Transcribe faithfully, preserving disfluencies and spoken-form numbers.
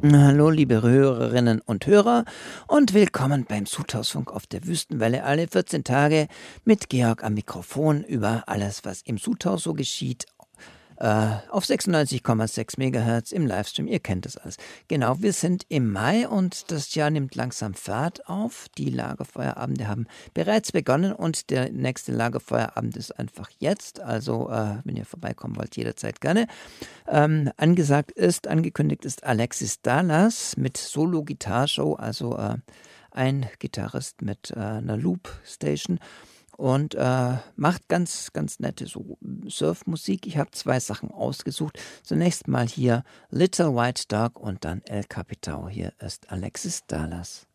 Hallo, liebe Hörerinnen und Hörer und willkommen beim Sudhausfunk auf der Wüstenwelle alle vierzehn Tage mit Georg am Mikrofon über alles, was im Sudhaus so geschieht, äh, auf sechsundneunzig Komma sechs Megahertz im Livestream. Ihr kennt das alles. Genau, wir sind im Mai und das Jahr nimmt langsam Fahrt auf. Die Lagerfeuerabende haben bereits begonnen und der nächste Lagerfeuerabend ist einfach jetzt. Also, äh, wenn ihr vorbeikommen wollt, jederzeit gerne. Ähm, angesagt ist, angekündigt ist Alexis Dallas mit Solo-Gitarrshow, also äh, ein Gitarrist mit äh, einer Loop-Station und äh, macht ganz, ganz nette so Surfmusik. Ich habe zwei Sachen ausgesucht. Zunächst mal hier Little White Dog und dann El Capitao. Hier ist Alexis Dallas.